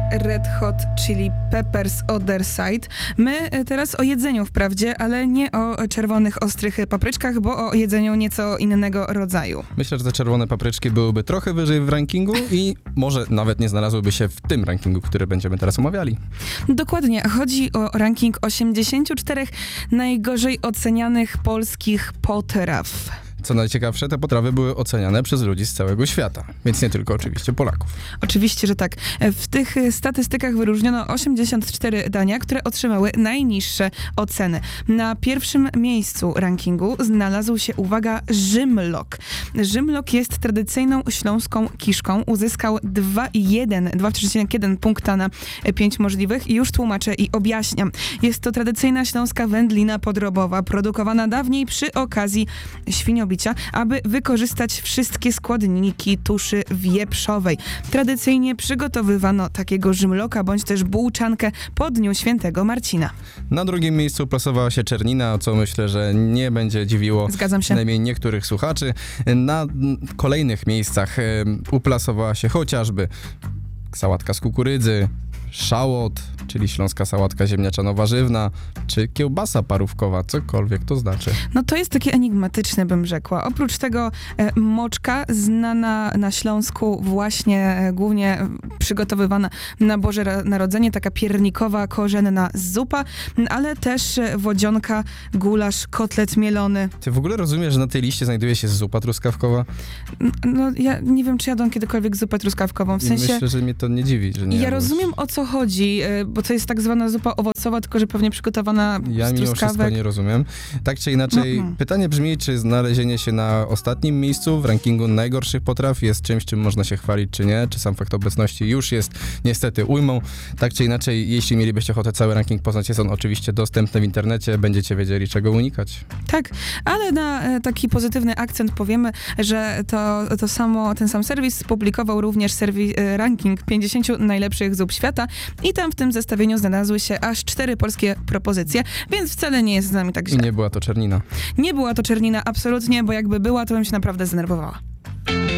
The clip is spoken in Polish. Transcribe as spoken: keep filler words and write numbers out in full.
Red Hot Chili Peppers Other Side. My teraz o jedzeniu wprawdzie, ale nie o czerwonych, ostrych papryczkach, bo o jedzeniu nieco innego rodzaju. Myślę, że te czerwone papryczki byłyby trochę wyżej w rankingu i może nawet nie znalazłyby się w tym rankingu, który będziemy teraz omawiali. Dokładnie. Chodzi o ranking osiemdziesięciu czterech najgorzej ocenianych polskich potraw. Co najciekawsze, te potrawy były oceniane przez ludzi z całego świata, więc nie tylko oczywiście Polaków. Oczywiście, że tak. W tych statystykach wyróżniono osiemdziesiąt cztery dania, które otrzymały najniższe oceny. Na pierwszym miejscu rankingu znalazł się, uwaga, Rzymlok. Rzymlok jest tradycyjną śląską kiszką. Uzyskał dwa przecinek jeden punkta na pięć możliwych i już tłumaczę i objaśniam. Jest to tradycyjna śląska wędlina podrobowa, produkowana dawniej przy okazji świniobicia, aby wykorzystać wszystkie składniki tuszy wieprzowej. Tradycyjnie przygotowywano takiego rzymloka bądź też bułczankę po Dniu Świętego Marcina. Na drugim miejscu plasowała się czernina, co myślę, że nie będzie dziwiło Zgadzam się. przynajmniej niektórych słuchaczy. Na kolejnych miejscach e, uplasowała się chociażby sałatka z kukurydzy, szałot, czyli śląska sałatka ziemniaczano-warzywna, czy kiełbasa parówkowa, cokolwiek to znaczy. No to jest takie enigmatyczne, bym rzekła. Oprócz tego e, moczka, znana na Śląsku właśnie e, głównie przygotowywana na Boże Narodzenie, taka piernikowa, korzenna zupa, ale też e, wodzionka, gulasz, kotlet mielony. Ty w ogóle rozumiesz, że na tej liście znajduje się zupa truskawkowa? No ja nie wiem, czy jadłam kiedykolwiek zupę truskawkową, w sensie... Myślę, że mnie to nie dziwi, że nie Ja jadłeś. rozumiem, o co chodzi, bo to jest tak zwana zupa owocowa, tylko że pewnie przygotowana Ja z mimo truskawek. wszystko nie rozumiem. Tak czy inaczej, Mm-mm. pytanie brzmi, czy znalezienie się na ostatnim miejscu w rankingu najgorszych potraw jest czymś, czym można się chwalić, czy nie? Czy sam fakt obecności już jest niestety ujmą? Tak czy inaczej, jeśli mielibyście ochotę cały ranking poznać, jest on oczywiście dostępny w internecie, będziecie wiedzieli, czego unikać. Tak, ale na e, taki pozytywny akcent powiemy, że to, to samo, ten sam serwis spublikował również serwis, e, ranking pięćdziesięciu najlepszych zup świata i tam w tym zestawieniu znalazły się aż cztery polskie propozycje, więc wcale nie jest z nami tak I źle. nie była to czernina. Nie była to czernina absolutnie, bo jakby była, to bym się naprawdę zdenerwowała.